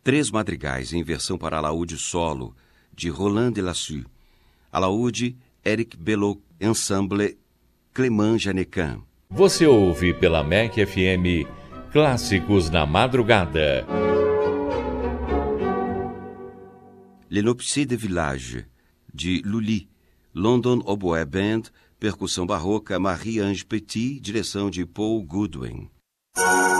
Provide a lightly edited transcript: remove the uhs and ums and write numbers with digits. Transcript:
3 madrigais em versão para alaúde solo, de Roland Delassus. Alaúde, Éric Belot, Ensemble Clément Janequin. Você ouve pela MEC FM Clássicos na Madrugada. Les Nuptiés de Village, de Lully. London Oboe Band, percussão barroca Marie-Ange Petit, direção de Paul Goodwin.